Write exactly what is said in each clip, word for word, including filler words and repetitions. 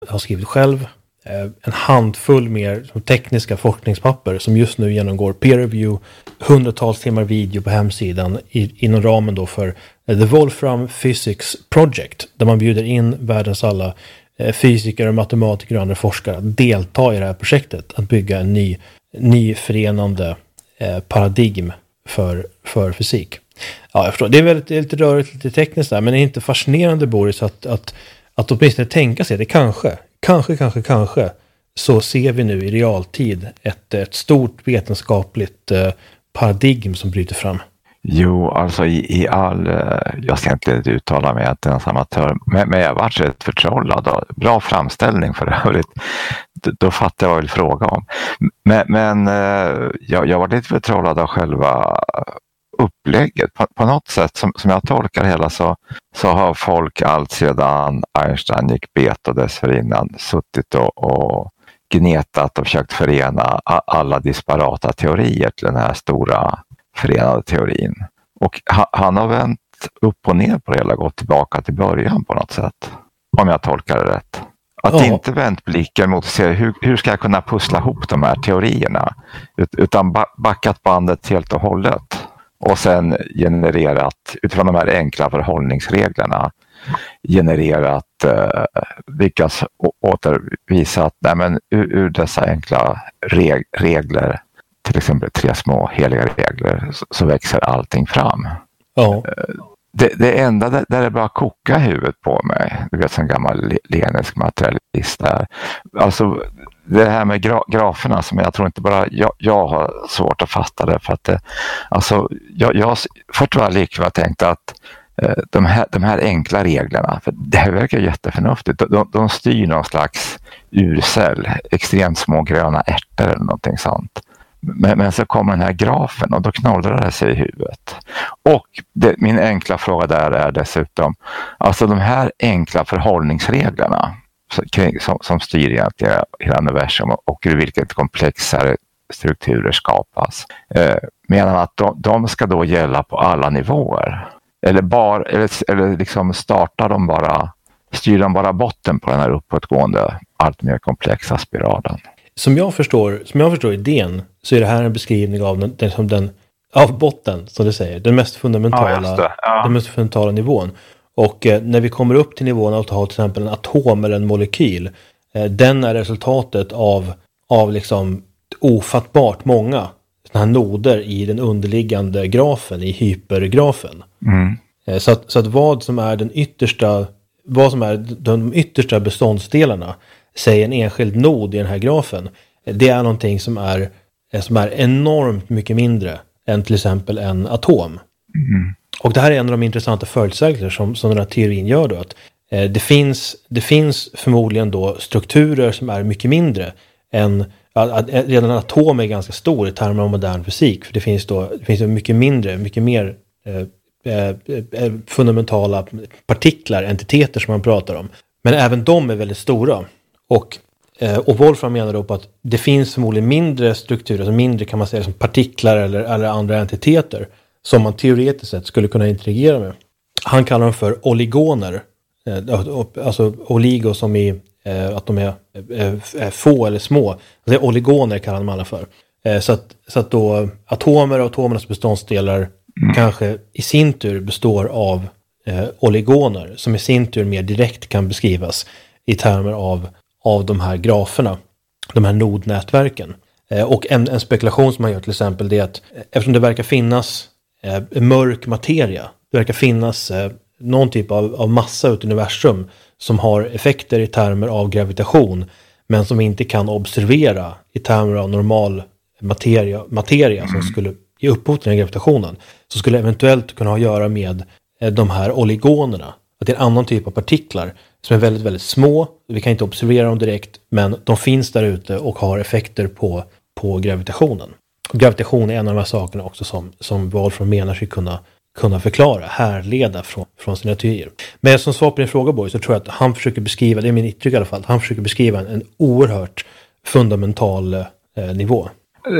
har skrivit själv. En handfull mer tekniska forskningspapper som just nu genomgår peer review, hundratals timmar video på hemsidan i, inom ramen då för The Wolfram Physics Project, där man bjuder in världens alla eh, fysiker och matematiker och andra forskare att delta i det här projektet, att bygga en ny, ny förenande eh, paradigm för, för fysik. Ja, jag förstår. Det är, väldigt, det är lite rörigt, lite tekniskt där, men det är inte fascinerande, Boris, att, att, att åtminstone tänka sig det kanske. Kanske, kanske, kanske så ser vi nu i realtid ett, ett stort vetenskapligt eh, paradigm som bryter fram. Jo, alltså i, i all, jag ska inte uttala mig att det är en amatör, men, men jag var så rätt förtrollad och bra framställning för övrigt. Då, då fattar jag vad jag vill fråga om. Men, men jag, jag var lite förtrollad av själva upplägget. På, på något sätt som, som jag tolkar hela så, så har folk allt sedan Einstein gick bet och dessförinnan suttit och, och gnetat och försökt förena alla disparata teorier till den här stora förenade teorin. Och ha, han har vänt upp och ner på det hela, gått tillbaka till början på något sätt. Om jag tolkar det rätt. Att ja. inte vänt blicken mot att se hur, hur ska jag kunna pussla ihop de här teorierna. Ut, utan ba, backat bandet helt och hållet. Och sen genererat, utifrån de här enkla förhållningsreglerna, genererat, eh, lyckas återvisa att nej, men ur, ur dessa enkla reg, regler, till exempel tre små heliga regler, så, så växer allting fram. Ja. Det, det enda där, där det bara kokar huvudet på mig, du vet, som gammal lenisk materialist där. Alltså det här med gra, graferna som jag tror inte bara jag, jag har svårt att fatta det, för att det, alltså jag, jag först var jag likväl tänkt att eh, de, här, de här enkla reglerna, för det här verkar jätteförnuftigt, de, de styr någon slags urcell, extremt små gröna ärtor eller någonting sånt. Men, men så kommer den här grafen och då knådrar det sig i huvudet. Och det, min enkla fråga där är dessutom, alltså de här enkla förhållningsreglerna som, som styr egentligen hela universum och ur vilket komplexare strukturer skapas, eh, menar man att de, de ska då gälla på alla nivåer? Eller, bara, eller, eller liksom startar de bara, styr de bara botten på den här uppåtgående, allt mer komplexa spiralen? Som jag förstår, som jag förstår idén, så är det här en beskrivning av den, den, som den av botten, som du säger, den mest fundamentala, ja, ja. den mest fundamentala nivån. Och eh, när vi kommer upp till nivån att ha till exempel en atom eller en molekyl, eh, den är resultatet av, av liksom ofattbart många såna här noder i den underliggande grafen, i hypergrafen. Mm. Eh, så, att, så att vad som är den yttersta, vad som är de yttersta beståndsdelarna, säg en enskild nod i den här grafen, det är någonting som är, som är enormt mycket mindre än till exempel en atom. Mm. Och det här är en av de intressanta förutsägelser som, som den här teorin gör då, att eh, det, finns, det finns förmodligen då strukturer som är mycket mindre än, att, att, redan en atom är ganska stor i termer av modern fysik, för det finns då det finns mycket mindre, mycket mer eh, eh, fundamentala partiklar, entiteter som man pratar om. Men även de är väldigt stora. Och, eh, och Wolfram menar då på att det finns förmodligen mindre strukturer, alltså mindre kan man säga som partiklar eller, eller andra entiteter som man teoretiskt sett skulle kunna interagera med. Han kallar dem för oligoner, eh, alltså oligo som i eh, att de är, eh, är få eller små. Alltså oligoner kallar de alla för. Eh, så, att, så att då atomer och atomernas beståndsdelar mm. kanske i sin tur består av eh, oligoner som i sin tur mer direkt kan beskrivas i termer av av de här graferna, de här nodnätverken. Eh, och en, en spekulation som man gör till exempel, det är att eftersom det verkar finnas eh, mörk materia, det verkar finnas eh, någon typ av, av massa ut i universum som har effekter i termer av gravitation, men som inte kan observera i termer av normal materia, materia mm. som skulle ge upphov till den gravitationen, så skulle eventuellt kunna ha att göra med eh, de här oligonerna. Att det är en annan typ av partiklar som är väldigt, väldigt små. Vi kan inte observera dem direkt, men de finns där ute och har effekter på, på gravitationen. Och gravitation är en av de här sakerna också som, som Wolfram menar sig kunna, kunna förklara, härleda från, från sina teorier. Men som svar på din fråga, Boy, så tror jag att han försöker beskriva, det är min intryck i alla fall, han försöker beskriva en, en oerhört fundamental eh, nivå.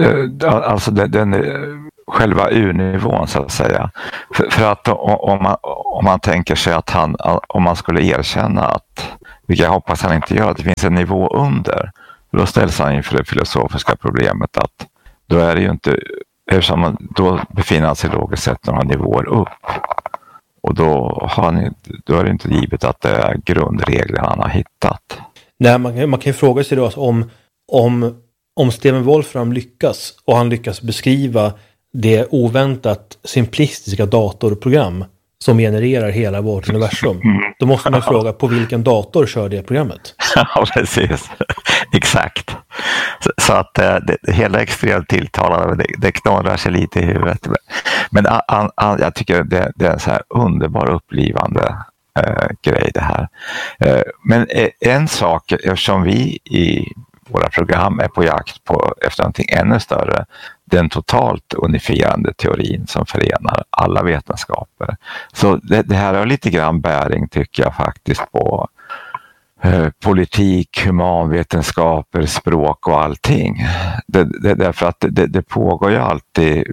Alltså den, den själva urnivån så att säga. För, för att om man, om man tänker sig att han, om man skulle erkänna att vilket jag hoppas han inte gör, att det finns en nivå under. För då ställs han inför det filosofiska problemet att då är det ju inte, eftersom man då befinner sig logiskt sett några nivåer upp. Och då, har han, då är det inte givet att det är grundregler han har hittat. Nej, man, man kan ju fråga sig då om, om, om Stephen Wolfram lyckas och han lyckas beskriva det oväntat simplistiska datorprogram som genererar hela vårt universum. Då måste man fråga på vilken dator kör det programmet? Ja, precis. Exakt. Så, så att det, det hela extremt tilltalande, det, det knorrar sig lite i huvudet. Men an, an, jag tycker det, det är en så här underbar upplivande eh, grej det här. Eh, men en sak, eftersom vi i våra program är på jakt på efter någonting ännu större, den totalt unifierande teorin som förenar alla vetenskaper. Så det, det här har lite grann bäring tycker jag faktiskt på eh, politik, humanvetenskaper, språk och allting. Det, det, därför att det, det pågår ju alltid,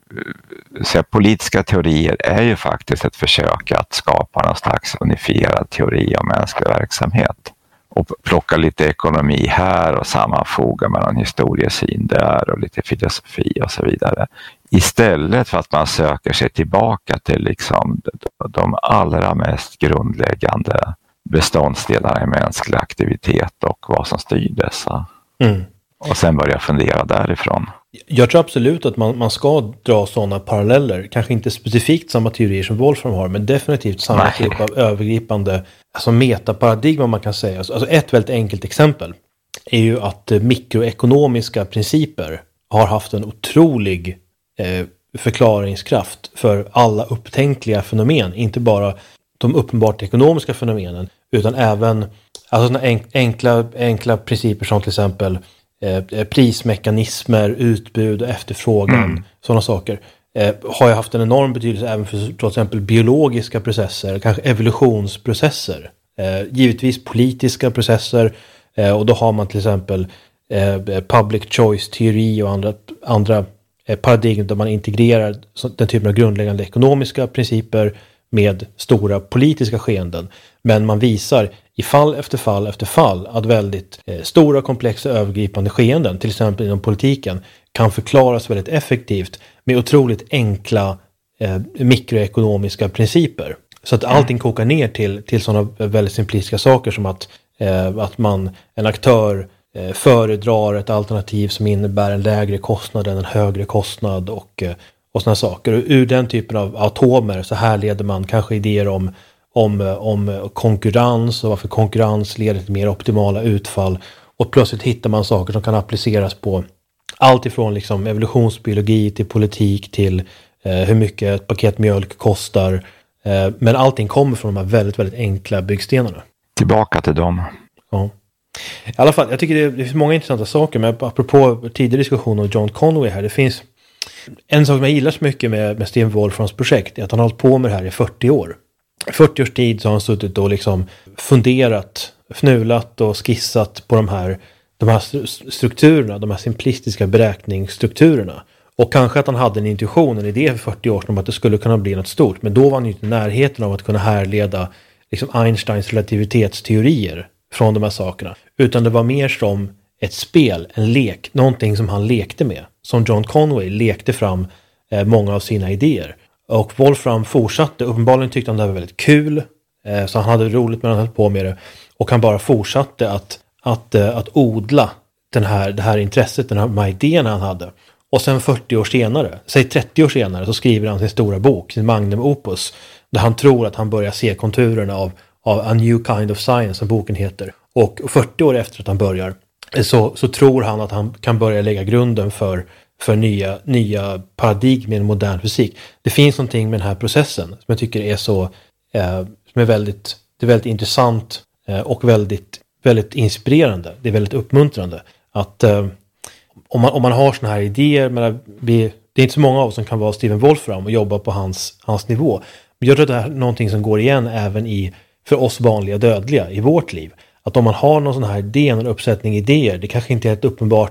så politiska teorier är ju faktiskt ett försök att skapa någon slags unifierad teori om mänsklig verksamhet. Och plocka lite ekonomi här och sammanfoga med någon historiesyn där och lite filosofi och så vidare. Istället för att man söker sig tillbaka till liksom de allra mest grundläggande beståndsdelarna i mänsklig aktivitet och vad som styr dessa. Mm. Och sen börja fundera därifrån. Jag tror absolut att man, man ska dra sådana paralleller. Kanske inte specifikt samma teorier som Wolfram har, men definitivt samma Nej. typ av övergripande alltså metaparadigma man kan säga. Alltså ett väldigt enkelt exempel är ju att mikroekonomiska principer har haft en otrolig eh, förklaringskraft för alla upptänkliga fenomen. Inte bara de uppenbart ekonomiska fenomenen utan även alltså såna enkla, enkla principer som till exempel Eh, prismekanismer, utbud och efterfrågan, mm. sådana saker eh, har ju haft en enorm betydelse även för till exempel biologiska processer, kanske evolutionsprocesser, eh, givetvis politiska processer eh, och då har man till exempel eh, public choice teori och andra, andra eh, paradigm där man integrerar den typen av grundläggande ekonomiska principer med stora politiska skeenden. Men man visar i fall efter fall efter fall att väldigt eh, stora, komplexa, övergripande skeenden, till exempel inom politiken, kan förklaras väldigt effektivt med otroligt enkla eh, mikroekonomiska principer. Så att allting kokar ner till, till sådana väldigt simplistiska saker som att, eh, att man, en aktör eh, föredrar ett alternativ som innebär en lägre kostnad än en högre kostnad och eh, och såna saker. Och ur den typen av atomer så här leder man kanske idéer om, om, om konkurrens och varför konkurrens leder till mer optimala utfall. Och plötsligt hittar man saker som kan appliceras på allt ifrån liksom evolutionsbiologi till politik till eh, hur mycket ett paket mjölk kostar. Eh, men allting kommer från de här väldigt, väldigt enkla byggstenarna. Tillbaka till dem. Ja. I alla fall, jag tycker det, det finns många intressanta saker, men apropå tidigare diskussion om John Conway här, det finns en sak som jag gillar så mycket med, med Stephen Wolframs projekt är att han har hållit på med det här i fyrtio år. I fyrtio års tid så har han suttit och liksom funderat, fnulat och skissat på de här, de här strukturerna, de här simplistiska beräkningsstrukturerna. Och kanske att han hade en intuition, en idé för fyrtio år sedan om att det skulle kunna bli något stort. Men då var han ju inte i närheten av att kunna härleda liksom Einsteins relativitetsteorier från de här sakerna. Utan det var mer som ett spel, en lek, någonting som han lekte med. Som John Conway lekte fram eh, många av sina idéer. Och Wolfram fortsatte, uppenbarligen tyckte han det var väldigt kul. Eh, så han hade roligt med att han höll på med det. Och han bara fortsatte att, att, eh, att odla den här, det här intresset, den här, de här idéerna han hade. Och sen fyrtio år senare, säg trettio år senare, så skriver han sin stora bok, sin magnum opus. Där han tror att han börjar se konturerna av, av A New Kind of Science, som boken heter. Och fyrtio år efter att han börjar Så, så tror han att han kan börja lägga grunden för, för nya, nya paradigm i modern fysik. Det finns någonting med den här processen som jag tycker är så eh, som är väldigt, det är väldigt intressant eh, och väldigt, väldigt inspirerande. Det är väldigt uppmuntrande att eh, om, man, om man har såna här idéer, men vi, det är inte så många av oss som kan vara Stephen Wolfram och jobba på hans, hans nivå. Men jag tror att det här är någonting som går igen även i, för oss vanliga dödliga i vårt liv. Att om man har någon sån här idé, en uppsättning idéer, det kanske inte är ett uppenbart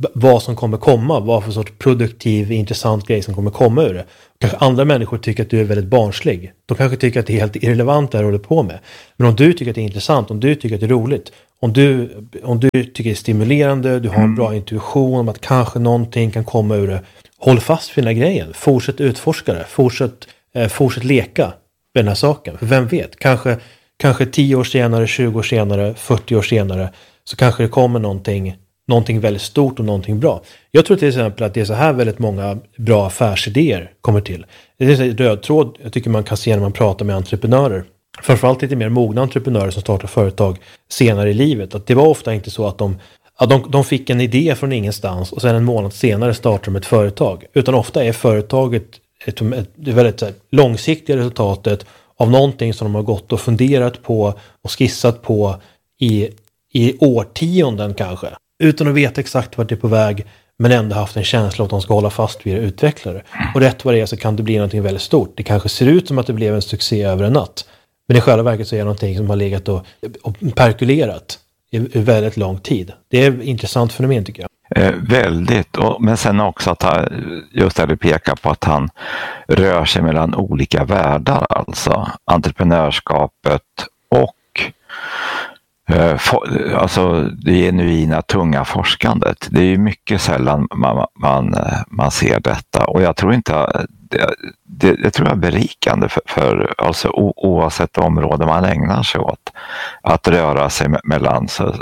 b- vad som kommer komma, vad för sorts produktiv, intressant grej som kommer komma ur det. Kanske andra människor tycker att du är väldigt barnslig. De kanske tycker att det är helt irrelevant det här håller på med. Men om du tycker att det är intressant, om du tycker att det är roligt, om du, om du tycker det är stimulerande, du har en bra intuition om att kanske någonting kan komma ur det, håll fast vid den här grejen. Fortsätt utforska det. Fortsätt, eh, fortsätt leka med den här saken. För vem vet, kanske, kanske tio år senare, tjugo år senare, fyrtio år senare så kanske det kommer någonting, någonting väldigt stort och någonting bra. Jag tror till exempel att det är så här väldigt många bra affärsidéer kommer till. Det är en röd tråd jag tycker man kan se när man pratar med entreprenörer. Framförallt lite mer mogna entreprenörer som startar företag senare i livet. Att det var ofta inte så att de, att de, de fick en idé från ingenstans och sen en månad senare startar de ett företag. Utan ofta är företaget ett, ett, ett väldigt här, långsiktiga resultatet av någonting som de har gått och funderat på och skissat på i, i årtionden kanske. Utan att veta exakt vart det är på väg, men ändå haft en känsla att de ska hålla fast vid det utvecklare. Och rätt vad det är så kan det bli någonting väldigt stort. Det kanske ser ut som att det blev en succé över en natt. Men i själva verket så är det någonting som har legat och, och perkulerat i, i väldigt lång tid. Det är ett intressant fenomen tycker jag. Eh, väldigt, och, men sen också att han, just där du pekar på att han rör sig mellan olika världar, alltså entreprenörskapet och eh, for, alltså det genuina tunga forskandet. Det är ju mycket sällan man, man, man ser detta, och jag tror inte det, det, det tror jag är berikande för, för alltså o, oavsett område man ägnar sig åt, att röra sig me, mellan så,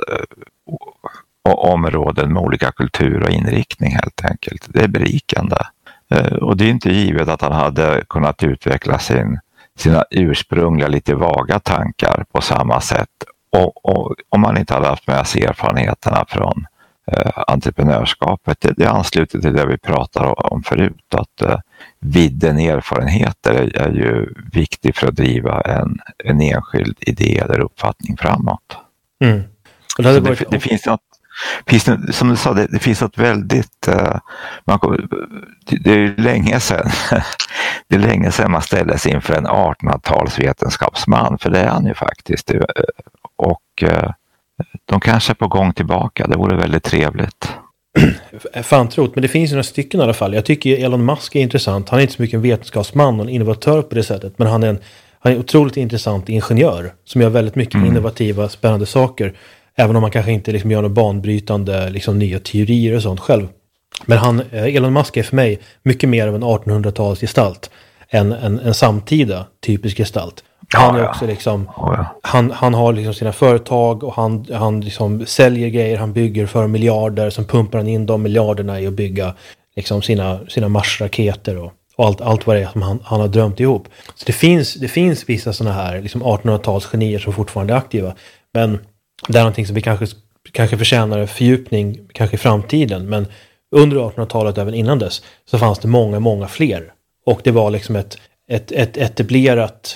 och områden med olika kultur och inriktning helt enkelt. Det är berikande. Och det är inte givet att han hade kunnat utveckla sin, sina ursprungliga lite vaga tankar på samma sätt och, och, om man inte hade haft med sig erfarenheterna från eh, entreprenörskapet. Det, det ansluter till det vi pratar om förut, att eh, vidden erfarenheter är, är ju viktig för att driva en, en enskild idé eller uppfattning framåt. Mm. Det, det, det, det finns något Finns det, som du sa, det, det finns något väldigt, uh, man, det, det är ju länge sedan, det är länge sedan man ställdes inför en artonhundratalsvetenskapsman, för det är han ju faktiskt, och uh, de kanske är på gång tillbaka, det vore väldigt trevligt. Fan trott, men det finns ju några stycken i alla fall. Jag tycker Elon Musk är intressant, han är inte så mycket en vetenskapsman och en innovatör på det sättet, men han är en, han är en otroligt intressant ingenjör som gör väldigt mycket mm. innovativa, spännande saker. Även om man kanske inte liksom gör några banbrytande liksom, nya teorier och sånt själv. Men han, Elon Musk är för mig mycket mer av en artonhundratalsgestalt än en, en samtida typisk gestalt. Han är också liksom, oh, ja. han, han har liksom sina företag och han, han liksom säljer grejer, han bygger för miljarder, som pumpar han in de miljarderna i att bygga liksom sina, sina Mars-raketer och, och allt, allt vad det är som han, han har drömt ihop. Så det finns, det finns vissa sådana här liksom artonhundratalsgenier som fortfarande är aktiva. Men det är någonting som vi kanske, kanske förtjänar fördjupning kanske i framtiden, men under artonhundratalet även innan dess så fanns det många, många fler. Och det var liksom ett, ett, ett, etablerat,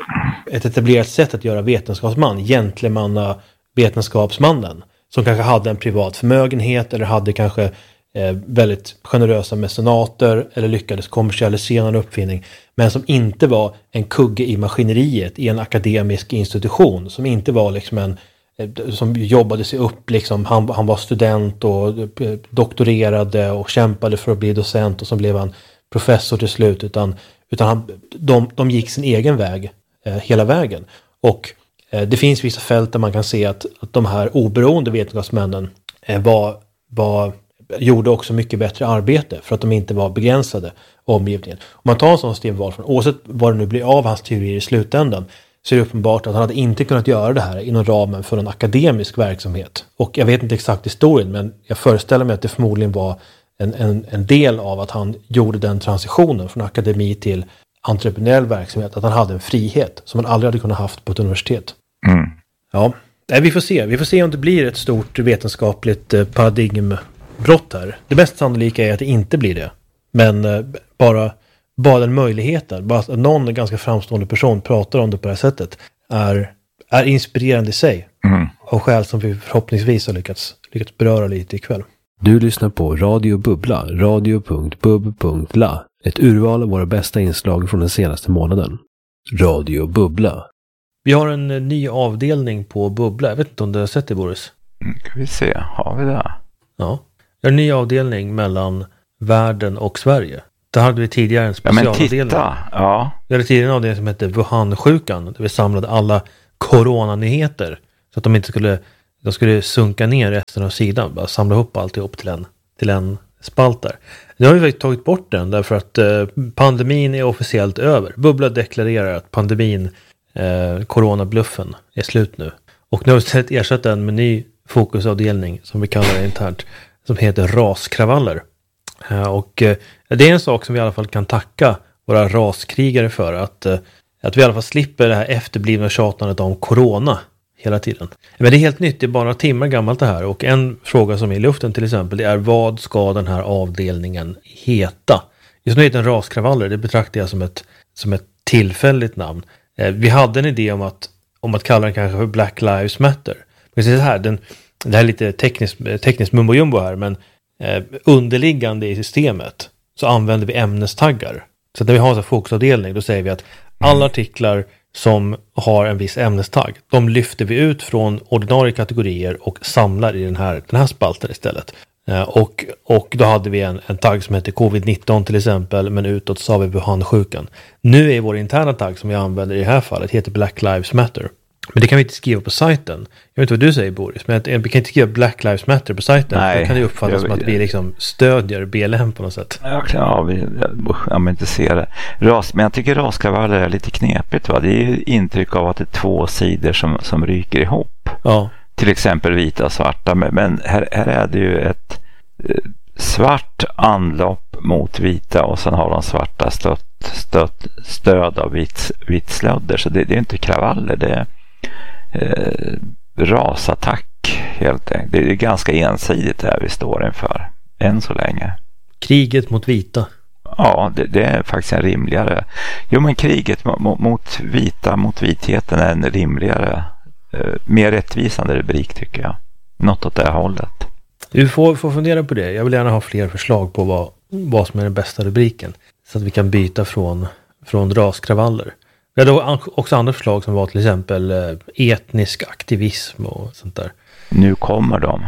ett etablerat sätt att göra vetenskapsman, gentlemanna vetenskapsmannen, som kanske hade en privat förmögenhet eller hade kanske eh, väldigt generösa mecenater eller lyckades kommersialisera en uppfinning, men som inte var en kugge i maskineriet i en akademisk institution, som inte var liksom en som jobbade sig upp liksom, han, han var student och doktorerade och kämpade för att bli docent och så blev han professor till slut, utan, utan han, de, de gick sin egen väg eh, hela vägen. Och eh, det finns vissa fält där man kan se att, att de här oberoende vetenskapsmännen eh, var, var, gjorde också mycket bättre arbete för att de inte var begränsade omgivningen. Om man tar en sån Steve Wolfram, oavsett vad det nu blir av hans teorier i slutändan, så är det uppenbart att han hade inte kunnat göra det här inom ramen för en akademisk verksamhet. Och jag vet inte exakt historien, men jag föreställer mig att det förmodligen var en, en, en del av att han gjorde den transitionen från akademi till entreprenöriell verksamhet, att han hade en frihet som han aldrig hade kunnat haft på ett universitet. Mm. Ja, vi får se. Vi får se om det blir ett stort vetenskapligt paradigmbrott här. Det mest sannolika är att det inte blir det. Men bara... Bara den möjligheten, bara att någon ganska framstående person pratar om det på det här sättet är, är inspirerande i sig. Mm. Och skäl som vi förhoppningsvis har lyckats, lyckats beröra lite ikväll. Du lyssnar på Radio Bubbla, radio punkt bub punkt la. Ett urval av våra bästa inslag från den senaste månaden. Radio Bubbla. Vi har en ny avdelning på Bubbla. Jag vet inte om du har sett det, Boris? Mm, kan vi se, har vi det? Ja. en ny avdelning mellan världen och Sverige. Där hade vi tidigare en specialavdelning. Ja, men titta. Ja. Vi hade tidigare en avdelning som hette Wuhan-sjukan. Där vi samlade alla coronanyheter. Så att de inte skulle, de skulle sunka ner resten av sidan. Bara samla ihop alltihop till en, till en spalt där. Nu har vi faktiskt tagit bort den därför att eh, pandemin är officiellt över. Bubbla deklarerar att pandemin, eh, coronabluffen, är slut nu. Och nu har vi istället ersatt den med en ny fokusavdelning som vi kallar det internt. Som heter raskravaller. Eh, och eh, det är en sak som vi i alla fall kan tacka våra raskrigare för. Att, eh, att vi i alla fall slipper det här efterblivna tjatandet om corona hela tiden. Men det är helt nytt, det är bara några timmar gammalt det här. Och en fråga som är i luften till exempel, det är vad ska den här avdelningen heta? Just nu heter den raskravaller, det betraktar jag som ett, som ett tillfälligt namn. Eh, vi hade en idé om att, om att kalla den kanske för Black Lives Matter. Men det, här, den, det här är lite tekniskt, tekniskt mumbo jumbo här, men eh, underliggande i systemet så använder vi ämnestaggar. Så när vi har en fokusavdelning då säger vi att alla artiklar som har en viss ämnestagg, de lyfter vi ut från ordinarie kategorier och samlar i den här, den här spalten istället. Eh, och, och då hade vi en, en tagg som heter covid nitton till exempel, men utåt sa vi Wuhan-sjukan. Nu är vår interna tagg som vi använder i det här fallet heter Black Lives Matter. Men det kan vi inte skriva på sajten. Jag vet inte vad du säger, Boris, men vi kan inte skriva Black Lives Matter på sajten. Nej, då kan det uppfattas jag, som att vi liksom stödjer B L M på något sätt. Ja, ja vi jag vill inte se det. Ras, men jag tycker raskravaller är lite knepigt. Va? Det är ju intryck av att det är två sidor som, som ryker ihop. Ja. Till exempel vita och svarta. Men, men här, här är det ju ett eh, svart anlopp mot vita och sen har de svarta stött, stött, stöd av vit, vit slödder. Så det, det är inte kravaller, det är Eh, rasattack helt enkelt. Det är ganska ensidigt det här vi står inför än så länge. Kriget mot vita. Ja, det, det är faktiskt en rimligare. Jo, men kriget mot, mot vita, mot vitheten är en rimligare, eh, mer rättvisande rubrik tycker jag. Något åt det här hållet. Du får, får fundera på det. Jag vill gärna ha fler förslag på vad, vad som är den bästa rubriken. Så att vi kan byta från, från raskravaller. Vi hade också andra förslag som var till exempel etnisk aktivism och sånt där. Nu kommer de.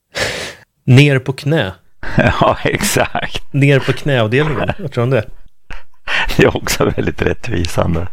Ner på knä. Ja, exakt. Ner på knäavdelningen, jag tror det. Det är också väldigt rättvisande.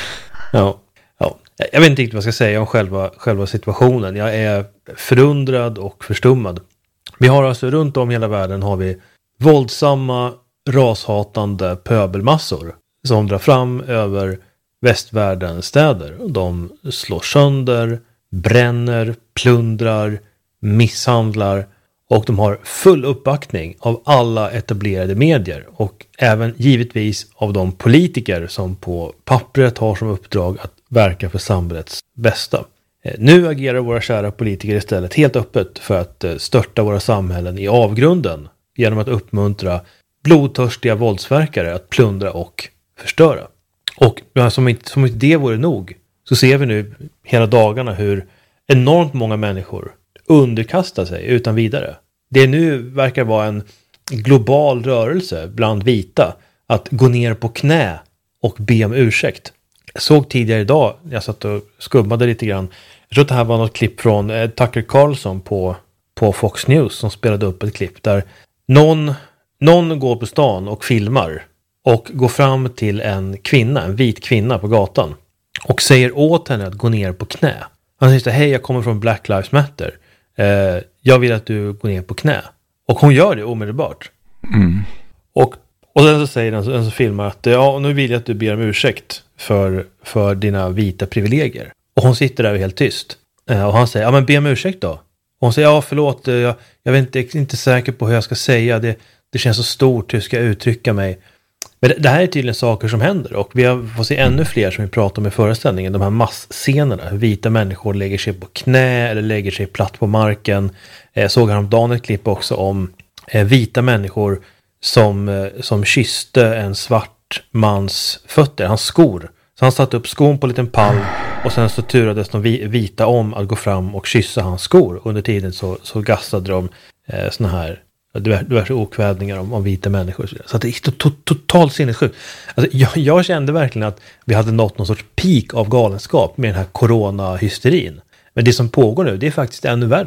Ja, ja. Jag vet inte riktigt vad jag ska säga om själva, själva situationen. Jag är förundrad och förstummad. Vi har alltså runt om hela världen har vi våldsamma, rashatande pöbelmassor som drar fram över västvärldens städer. De slår sönder, bränner, plundrar, misshandlar och de har full uppbackning av alla etablerade medier och även givetvis av de politiker som på pappret har som uppdrag att verka för samhällets bästa. Nu agerar våra kära politiker istället helt öppet för att störta våra samhällen i avgrunden genom att uppmuntra blodtörstiga våldsverkare att plundra och förstöra. Och som inte, som inte det vore nog så ser vi nu hela dagarna hur enormt många människor underkastar sig utan vidare. Det nu verkar vara en global rörelse bland vita att gå ner på knä och be om ursäkt. Jag såg tidigare idag, jag satt och skummade lite grann. Jag tror att det här var något klipp från Tucker Carlson på, på Fox News som spelade upp ett klipp där någon, någon går på stan och filmar och går fram till en kvinna, en vit kvinna på gatan och säger åt henne att gå ner på knä. Han säger så här, hej jag kommer från Black Lives Matter. Eh, jag vill att du går ner på knä. Och hon gör det omedelbart. Mm. Och, och sen så säger den, den som filmar att ja, nu vill jag att du ber om ursäkt för, för dina vita privilegier. Och hon sitter där helt tyst. Eh, och han säger, ja men be om ursäkt då. Och hon säger, ja förlåt, jag, jag är inte, inte säker på hur jag ska säga. Det, det känns så stort, hur ska jag uttrycka mig? Men det, det här är tydligen saker som händer. Och vi har fått se ännu fler som vi pratade om i föreställningen. De här massscenerna. Hur vita människor lägger sig på knä eller lägger sig platt på marken. Jag såg häromdagen ett klipp också om eh, vita människor som, eh, som kysste en svart mans fötter, hans skor. Så han satte upp skon på en liten pall och sen så turades de vita om att gå fram och kyssa hans skor. Under tiden så, så gassade de eh, såna här diverse okvädningar om, om vita människor. Så att det är to- to- totalt sinnessjukt. Alltså, jag, jag kände verkligen att vi hade nått någon sorts peak av galenskap med den här coronahysterin. Men det som pågår nu, det är faktiskt ännu värre.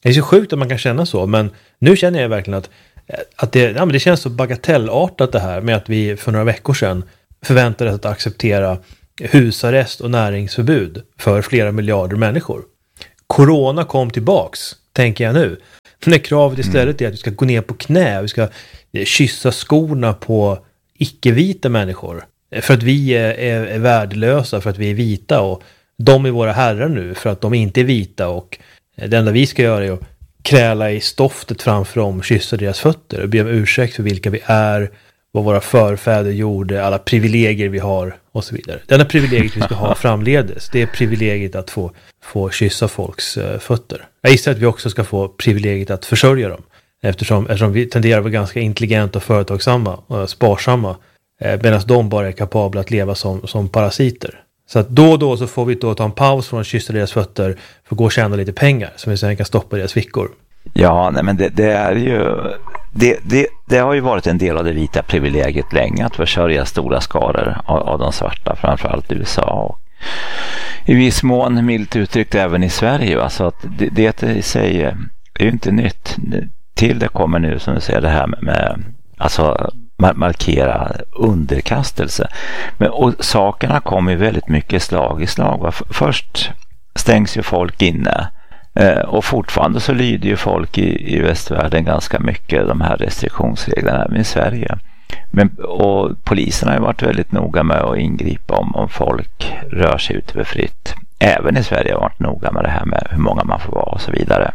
Det är så sjukt att man kan känna så, men nu känner jag verkligen att, att det, ja, men det känns så bagatellartat det här med att vi för några veckor sedan förväntades att acceptera husarrest och näringsförbud för flera miljarder människor. Corona kom tillbaks, tänker jag nu. När kravet istället är att vi ska gå ner på knä, vi ska kyssa skorna på icke-vita människor. För att vi är, är, är värdelösa, för att vi är vita, och de är våra herrar nu för att de inte är vita, och det enda vi ska göra är att kräla i stoftet framför dem, kyssa deras fötter och be om ursäkt för vilka vi är, vad våra förfäder gjorde, alla privilegier vi har och så vidare. Det enda privilegiet vi ska ha framledes, det är privilegiet att få, få kyssa folks uh, fötter. Jag gissar att vi också ska få privilegiet att försörja dem, eftersom, eftersom vi tenderar att vara ganska intelligenta och företagsamma och sparsamma, eh, medan de bara är kapabla att leva som, som parasiter. Så att då och då så får vi då ta en paus från att kyssa deras fötter för att gå och tjäna lite pengar som vi sen kan stoppa i deras fickor. Ja, nej, men det, det är ju det, det, det har ju varit en del av det vita privilegiet länge att försörja stora skaror av, av de svarta, framförallt i U S A och i viss mån milt uttryckt även i Sverige. Alltså att det, det i sig är ju inte nytt. Till det kommer nu, som du säger, det här med, med alltså markera underkastelse. Men, och sakerna kommer ju väldigt mycket slag i slag. Va? Först stängs ju folk inne, eh, och fortfarande så lyder ju folk i, i västvärlden ganska mycket de här restriktionsreglerna även i Sverige. Men, och polisen har ju varit väldigt noga med att ingripa om, om folk rör sig ut över fritt. Även i Sverige har varit noga med det här med hur många man får vara och så vidare.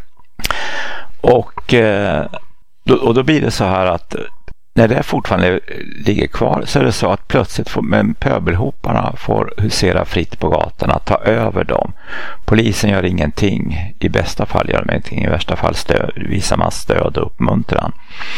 Och, eh, då, och då blir det så här att när det fortfarande ligger kvar så är det så att plötsligt får, men pöbelhoparna får husera fritt på gatorna, ta över dem. Polisen gör ingenting. I bästa fall gör de ingenting. I värsta fall stöd, visar man stöd och uppmuntran.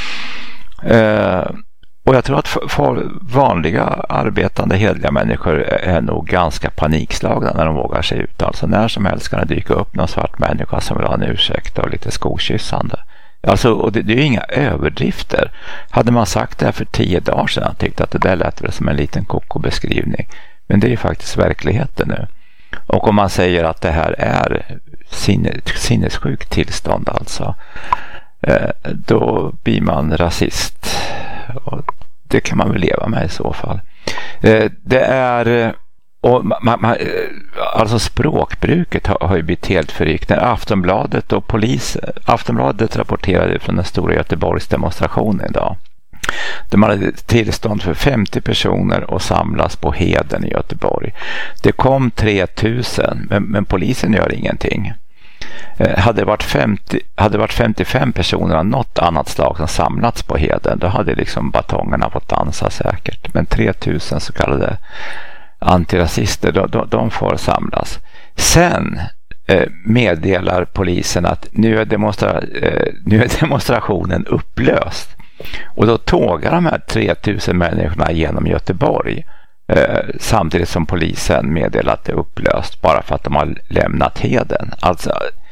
Eh, och jag tror att för, för vanliga arbetande hederliga människor är nog ganska panikslagna när de vågar sig ut. Alltså när som helst kan det dyka upp någon svart människa som vill ha en ursäkt och lite skokyssande. Alltså, och det, det är ju inga överdrifter. Hade man sagt det här för tio dagar sedan, jag tyckte att det där lät väl som en liten koko-beskrivning. Men det är ju faktiskt verkligheten nu. Och om man säger att det här är sinne, sinnessjukt tillstånd alltså, eh, då blir man rasist. Och det kan man väl leva med i så fall. Eh, det är... Och man, man, alltså språkbruket har, har ju blivit helt förryckt. När Aftonbladet och polis, Aftonbladet rapporterade från den stora Göteborgs demonstrationen idag. De hade tillstånd för femtio personer att samlas på Heden i Göteborg. Det kom tre tusen, men, men polisen gör ingenting. Eh, hade det varit femtio, hade det varit femtiofem personer av något annat slag som samlats på Heden, då hade liksom batongerna fått dansa säkert. Men tre tusen så kallade antirasister, de, de, de får samlas. Sen eh, meddelar polisen att nu är, demonstra, eh, nu är demonstrationen upplöst. Och då tågar de här tre tusen människorna genom Göteborg eh, samtidigt som polisen meddelar att det är upplöst bara för att de har lämnat Heden. Alltså,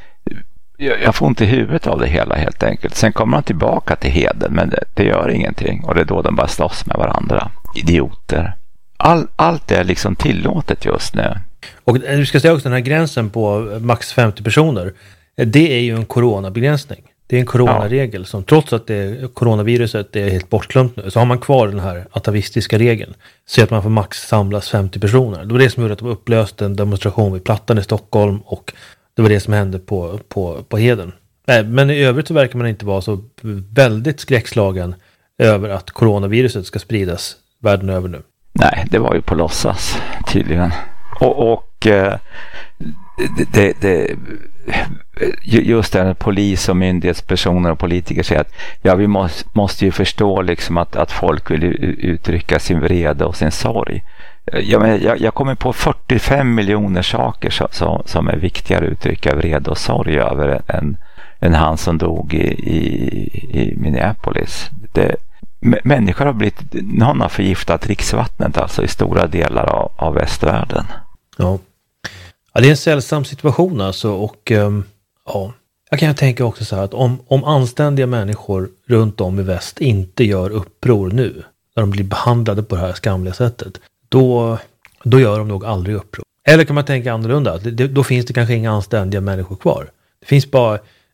jag, jag får inte i huvudet av det hela helt enkelt. Sen kommer de tillbaka till Heden, men det, det gör ingenting. Och det är då de bara slåss med varandra. Idioter. All, allt är liksom tillåtet just nu. Och du ska säga också den här gränsen på max femtio personer. Det är ju en coronabegränsning. Det är en coronaregel som trots att det är, coronaviruset är helt bortglömt nu, så har man kvar den här atavistiska regeln. Så att man får max samlas femtio personer. Det var det som gjorde att de upplöste en demonstration vid Plattan i Stockholm, och det var det som hände på, på, på Heden. Men i övrigt så verkar man inte vara så väldigt skräckslagen över att coronaviruset ska spridas världen över nu. Nej, det var ju på låtsas tydligen. Och, och eh, det, det, just det, polis och myndighetspersoner och politiker säger att ja, vi måste, måste ju förstå liksom att, att folk vill uttrycka sin vrede och sin sorg. Jag, jag, jag kommer på fyrtiofem miljoner saker som, som, som är viktigare att uttrycka vrede och sorg över än, än han som dog i, i, i Minneapolis. Det människor har blivit, någon har förgiftat dricksvattnet alltså i stora delar av, av västvärlden. Ja. Ja, det är en sällsam situation alltså, och um, ja, jag kan tänka också så här att om, om anständiga människor runt om i väst inte gör uppror nu, när de blir behandlade på det här skamliga sättet, då, då gör de nog aldrig uppror. Eller kan man tänka annorlunda, det, då finns det kanske inga anständiga människor kvar. Det finns bara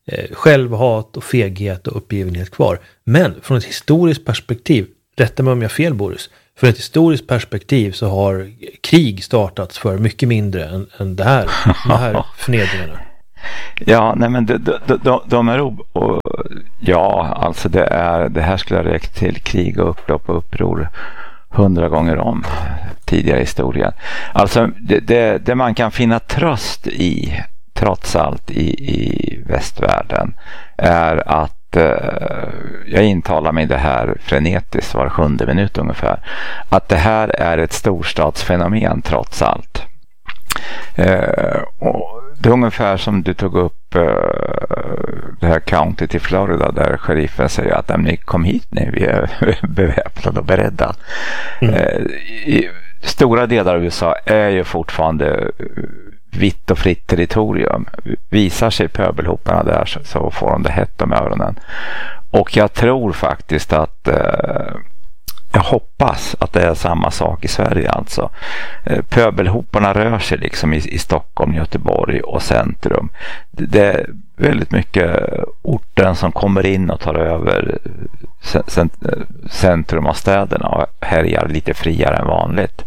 eh, självhat och feghet och uppgivenhet kvar. Men från ett historiskt perspektiv, rätta mig om jag har fel Boris, från ett historiskt perspektiv så har krig startats för mycket mindre än, än det här, de här förnedringarna. Ja, nej men de, de, de, de är o, och, ja, alltså det är det här skulle ha räckt till krig och upplopp och uppror hundra gånger om tidigare i historien. Alltså det, det, det man kan finna tröst i trots allt i, i västvärlden är att eh, jag intalar mig det här frenetiskt var sjunde minut ungefär, att det här är ett storstadsfenomen trots allt. Eh, och det är ungefär som du tog upp uh, det här countyt i Florida där sheriffen säger att ni kom hit nu, vi är beväpnade och beredda. Mm. Uh, i stora delar av U S A är ju fortfarande vitt och fritt territorium. Visar sig pöbelhoparna där så, så får de det hett om öronen. Och jag tror faktiskt att uh, jag hoppas att det är samma sak i Sverige alltså. Pöbelhoparna rör sig liksom i, i Stockholm, Göteborg och centrum. Det är väldigt mycket orten som kommer in och tar över centrum av städerna och härjar lite friare än vanligt.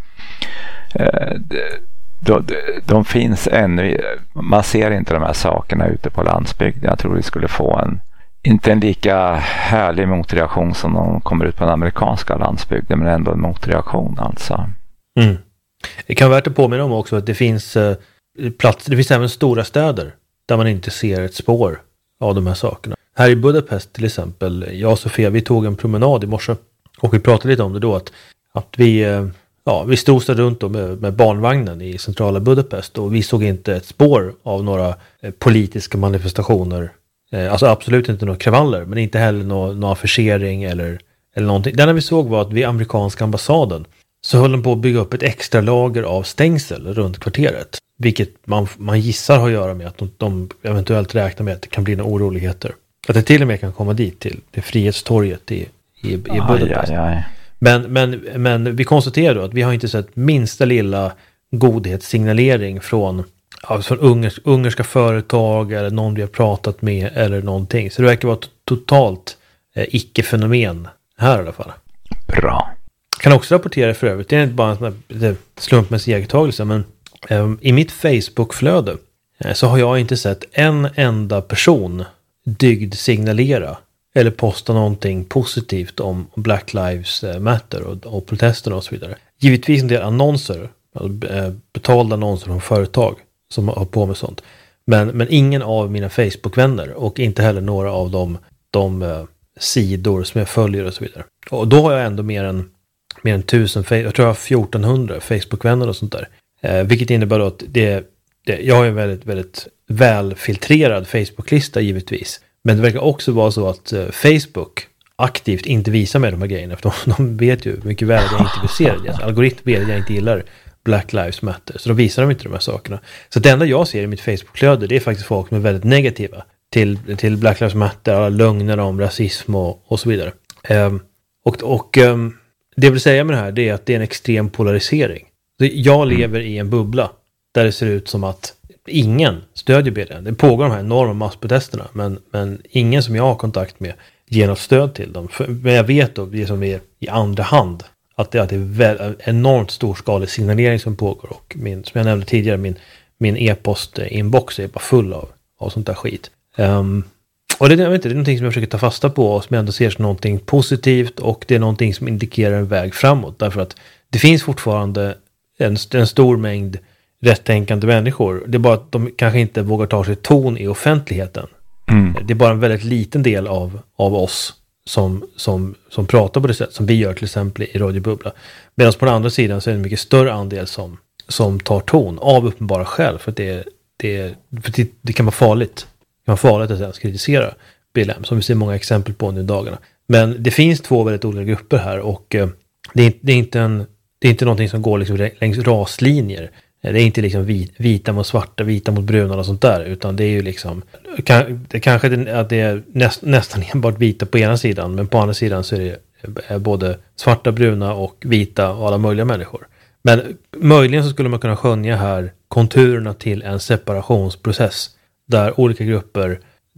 De, de, de finns ännu, man ser inte de här sakerna ute på landsbygden. Jag tror vi skulle få en inte en lika härlig motreaktion som de kommer ut på den amerikanska landsbygden, men ändå en motreaktion alltså. Mm. Det kan vara värt att påminna om också att det finns eh, platser, det finns även stora städer där man inte ser ett spår av de här sakerna. Här i Budapest till exempel, jag och Sofia, vi tog en promenad i morse och vi pratade lite om det då att, att vi, eh, ja, vi strosade runt då med, med barnvagnen i centrala Budapest och vi såg inte ett spår av några eh, politiska manifestationer. Alltså absolut inte några kravaller, men inte heller någon, någon affischering eller, eller någonting. Det enda vi såg var att vid amerikanska ambassaden så höll de på att bygga upp ett extra lager av stängsel runt kvarteret. Vilket man, man gissar har att göra med att de, de eventuellt räknar med att det kan bli några oroligheter. Att det till och med kan komma dit till det Frihetstorget i, i, i Budapest. Aj, aj, aj. Men, men, men vi konstaterar då att vi har inte sett minsta lilla godhetssignalering från Ja, från ungers, ungerska företag eller någon vi har pratat med eller någonting. Så det verkar vara ett totalt eh, icke-fenomen här i alla fall. Bra. Kan också rapportera för övrigt, det är inte bara en sån här slumpmässig iakttagelse, men eh, i mitt Facebook-flöde eh, så har jag inte sett en enda person dygd signalera eller posta någonting positivt om Black Lives Matter och, och protesterna och så vidare. Givetvis en del annonser, alltså, eh, betalda annonser från företag som har på med sånt. Men, men ingen av mina Facebook-vänner och inte heller några av de, de uh, sidor som jag följer och så vidare. Och då har jag ändå mer än, mer än tusen, jag tror jag har fjortonhundra Facebook-vänner och sånt där. Eh, vilket innebär då att det, det, jag har en väldigt, väldigt välfiltrerad Facebook-lista givetvis. Men det verkar också vara så att uh, Facebook aktivt inte visar mig de här grejerna. För de, de vet ju mycket väl att jag inte vill se det. Alltså, algoritm vet att jag inte gillar Black Lives Matter. Så då visar de inte de här sakerna. Så det enda jag ser i mitt Facebook-flöde, det är faktiskt folk som är väldigt negativa till, till Black Lives Matter, alla lögner om rasism och, och så vidare. Um, och och um, det jag vill säga med det här, det är att det är en extrem polarisering. Så jag lever i en bubbla där det ser ut som att ingen stödjer B L M. Det pågår de här enorma massprotesterna, men, men ingen som jag har kontakt med ger något stöd till dem. För, men jag vet då, det som är i andra hand, att det, att det är väl, enormt storskalig signalering som pågår. Och min, som jag nämnde tidigare, min, min e-post-inbox är bara full av, av sånt där skit. Um, och det, jag vet inte, det är någonting som jag försöker ta fasta på och som jag ändå ser som någonting positivt, och det är någonting som indikerar en väg framåt. Därför att det finns fortfarande en, en stor mängd rättänkande människor. Det är bara att de kanske inte vågar ta sig ton i offentligheten. Mm. Det är bara en väldigt liten del av, av oss som, som, som pratar på det sätt som vi gör till exempel i Radio Bubbla. Medan på den andra sidan så är det en mycket större andel som, som tar ton av uppenbara skäl. För att det, det, för det, det kan vara farligt. Det kan vara farligt att ens kritisera B L M, som vi ser många exempel på nu i dagarna. Men det finns två väldigt olika grupper här, och eh, det, är, det, är inte en, det är inte någonting som går liksom längs raslinjer. Det är inte liksom vit, vita mot svarta, vita mot bruna och sånt där, utan det är ju liksom kan, det kanske det, att det är näst, nästan enbart vita på ena sidan, men på andra sidan så är det är både svarta, bruna och vita och alla möjliga människor. Men möjligen så skulle man kunna skönja här konturerna till en separationsprocess där olika grupper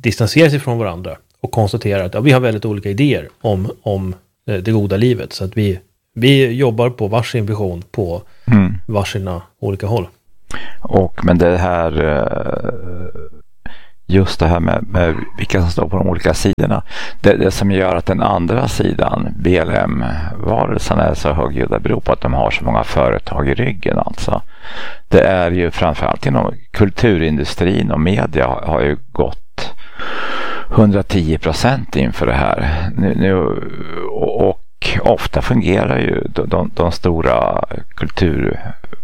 distanserar sig från varandra och konstaterar att ja, vi har väldigt olika idéer om, om eh, det goda livet. Så att vi, vi jobbar på varsin vision på mm. varsina olika håll. Och men det här, just det här med, med vilka som står på de olika sidorna, det, det som gör att den andra sidan, B L M-varelsen, är så högljudda beror på att de har så många företag i ryggen. Alltså. Det är ju framförallt inom kulturindustrin och media har, har ju gått hundratio procent inför det här. Nu, nu, och, och ofta fungerar ju de, de, de stora kultur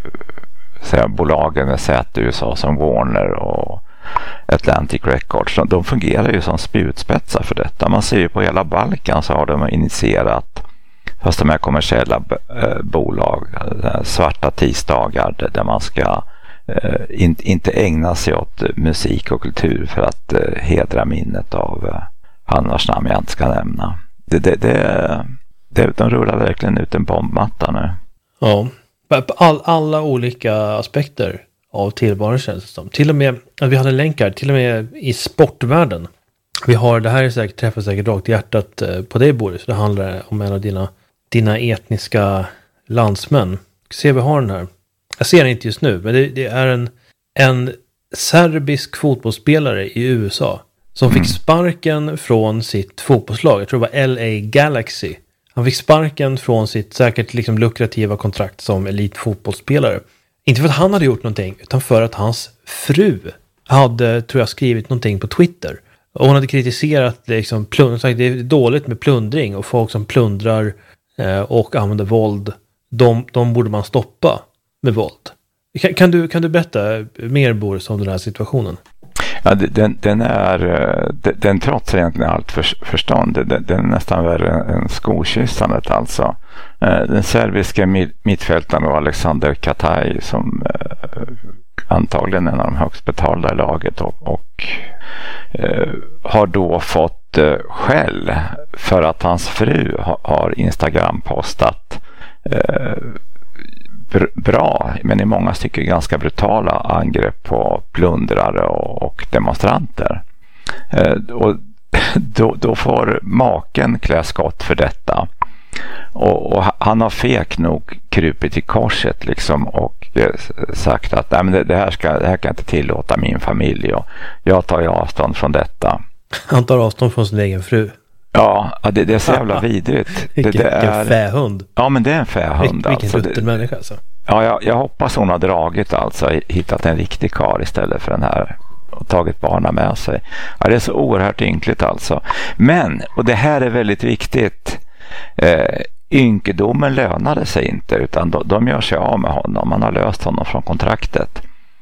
säga, bolagen med säte i U S A som Warner och Atlantic Records, de, de fungerar ju som spjutspetsar för detta. Man ser ju på hela Balkan så har de initierat, fast de här kommersiella eh, bolag, eh, svarta tisdagar där, där man ska eh, in, inte ägna sig åt musik och kultur för att eh, hedra minnet av eh, han vars namn jag inte ska nämna. Det, det, det, det, de rullar verkligen ut en bombmatta nu. Ja. På all, alla olika aspekter av tillvaron känns det som. Till och med, att vi hade länkar, till och med i sportvärlden. Vi har, det här är säkert, träffar säkert rakt i hjärtat eh, på dig Boris. Det handlar om en av dina, dina etniska landsmän. Se, vi har den här. Jag ser den inte just nu, men det, det är en, en serbisk fotbollsspelare i U S A som fick sparken från sitt fotbollslag. Jag tror det var L A Galaxy. Han fick sparken från sitt säkert liksom lukrativa kontrakt som elitfotbollsspelare. Inte för att han hade gjort någonting, utan för att hans fru hade, tror jag, skrivit någonting på Twitter. Och hon hade kritiserat liksom, plund- sagt, det är dåligt med plundring och folk som plundrar eh, och använder våld. De, de borde man stoppa med våld. Kan, kan, du, kan du berätta mer, Boris, om den här situationen? Ja, den, den är den, den trotsar egentligen allt för, förstånd. Den, den är nästan värre än skokyssandet alltså. Den serbiska mittfältaren och Alexander Kataj som eh, antagligen är en av de högst betalda i laget och, och eh, har då fått eh, skäll för att hans fru ha, har Instagram-postat eh, bra, men i många stycken ganska brutala angrepp på plundrare och, och demonstranter. Eh, och då, då får maken klä skott för detta. Och, och han har fek nog krupit i korset liksom och sagt att nej, men det, det, här ska, det här kan jag inte tillåta min familj och jag tar ju avstånd från detta. Han tar avstånd från sin egen fru. Ja, det, det är så jävla vidrigt. Vilken, det, det är, vilken fähund. Ja, men det är en fähund. Vil, vilken alltså. rutten människa alltså. Ja, jag, jag hoppas hon har dragit alltså, hittat en riktig kar istället för den här och tagit barnen med sig. Ja, det är så oerhört ynkligt alltså. Men, och det här är väldigt viktigt, eh, ynkedomen lönade sig inte utan de, de gör sig av med honom. Man har löst honom från kontraktet.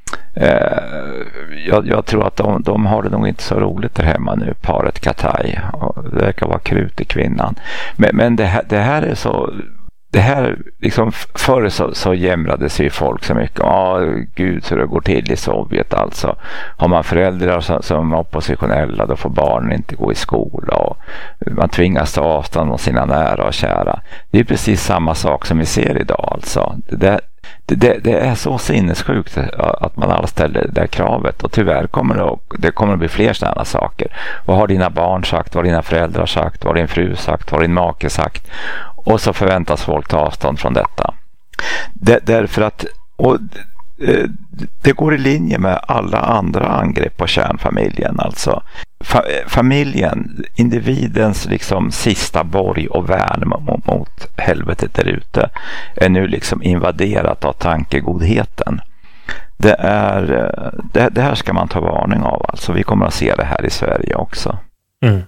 Eh, jag, jag tror att de, de har det nog inte så roligt där hemma nu, paret Kataj. Det verkar vara krut i kvinnan. Men, men det, här, det här är så... Det här, liksom, förr så, så jämrade sig folk så mycket. Ja, gud så det går till i Sovjet alltså. Har man föräldrar som, som är oppositionella, då får barnen inte gå i skola och man tvingas ta avstånd från sina nära och kära. Det är precis samma sak som vi ser idag alltså. Det, det, det, det är så sinnessjukt att man alla ställer det där kravet och tyvärr kommer det, det kommer att bli fler sådana saker. Vad har dina barn sagt? Vad har dina föräldrar sagt? Vad har din fru sagt? Vad har din make sagt? Och så förväntas folk ta avstånd från detta. Det, därför att och, det, det går i linje med alla andra angrepp på kärnfamiljen. Alltså fa, familjen, individens liksom sista borg och värn mot, mot helvetet där ute är nu liksom invaderat av tankegodheten. Det, är, det, det här ska man ta varning av. Alltså vi kommer att se det här i Sverige också. Mm.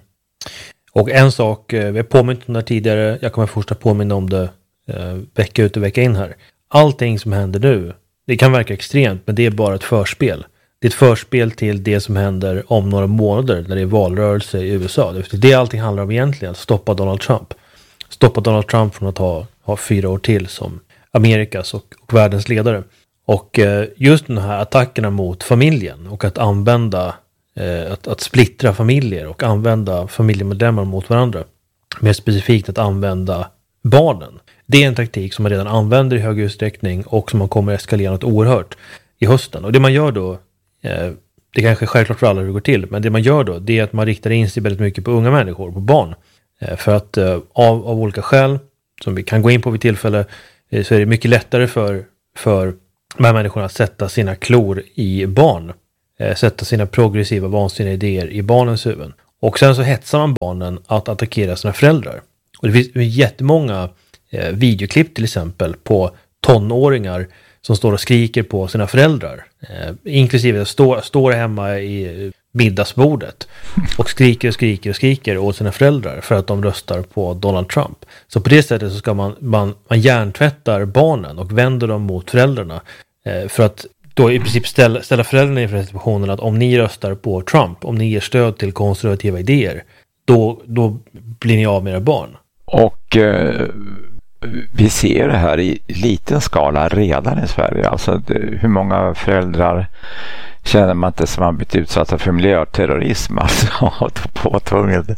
Och en sak, vi har påmint om det tidigare, jag kommer fortsätta påminna om det eh, vecka ut och vecka in här. Allting som händer nu, det kan verka extremt, men det är bara ett förspel. Det är ett förspel till det som händer om några månader när det är valrörelse i U S A. Det är det allting handlar om egentligen, att stoppa Donald Trump. Stoppa Donald Trump från att ha, ha fyra år till som Amerikas och, och världens ledare. Och eh, just de här attackerna mot familjen och att använda Att, att splittra familjer och använda familjemedlemmar mot varandra. Mer specifikt att använda barnen. Det är en taktik som man redan använder i hög utsträckning och som man kommer eskalera något oerhört i hösten. Och det man gör då, eh, det kanske är självklart för alla hur det går till, men det man gör då, det är att man riktar in sig väldigt mycket på unga människor, på barn. Eh, för att eh, av, av olika skäl, som vi kan gå in på vid tillfälle, eh, så är det mycket lättare för, för de här människorna att sätta sina klor i barn. Eh, sätta sina progressiva, vansinniga idéer i barnens huvuden. Och sen så hetsar man barnen att attackera sina föräldrar. Och det finns jättemånga eh, videoklipp till exempel på tonåringar som står och skriker på sina föräldrar. Eh, inklusive stå, står hemma i middagsbordet och skriker och skriker och skriker åt sina föräldrar för att de röstar på Donald Trump. Så på det sättet så ska man, man, man hjärntvättar barnen och vänder dem mot föräldrarna. Eh, för att då i princip ställa, ställa föräldrarna inför situationen att om ni röstar på Trump, om ni ger stöd till konservativa idéer, då, då blir ni av med era barn. Och eh, vi ser det här i liten skala redan i Sverige. Alltså det, hur många föräldrar känner man inte som har blivit utsatta för miljöterrorism, alltså påtvungen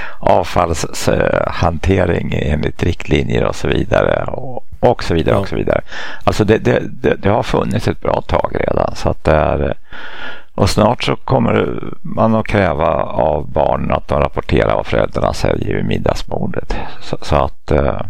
avfallshantering enligt riktlinjer och så vidare och, och så vidare ja. och så vidare. Alltså det, det, det, det har funnits ett bra tag redan, så att det är, och snart så kommer man att kräva av barnen att de rapporterar vad föräldrarna säger vid middagsbordet. Så, så att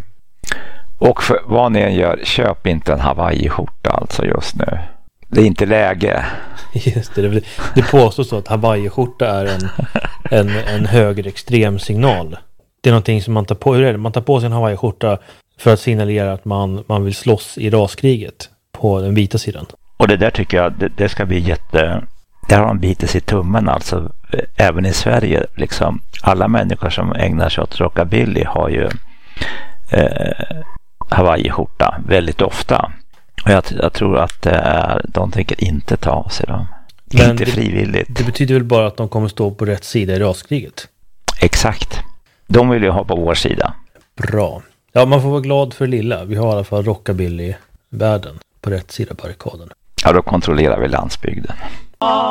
och för, vad ni än gör, köp inte en Hawaii-skjorta alltså just nu. Det är inte läge. Just det, det, det påstås så att Hawaii-skjorta är en, en, en högerextrem signal. Det är någonting som man tar på, hur är det? Man tar på sig en Hawaii-skjorta för att signalera att man, man vill slåss i raskriget på den vita sidan. Och det där tycker jag, det, det ska bli jätte... Där har de bitit sig i tummen alltså. Även i Sverige, liksom. Alla människor som ägnar sig åt rockabilly har ju eh, Hawaii-skjorta väldigt ofta. Och jag, jag tror att äh, de tänker inte ta av sig dem. Men inte det, frivilligt. Det betyder väl bara att de kommer stå på rätt sida i raskriget? Exakt. De vill ju ha på vår sida. Bra. Ja, man får vara glad för lilla. Vi har i alla fall rockabilly-världen på rätt sida barrikaden. Ja, då kontrollerar vi landsbygden.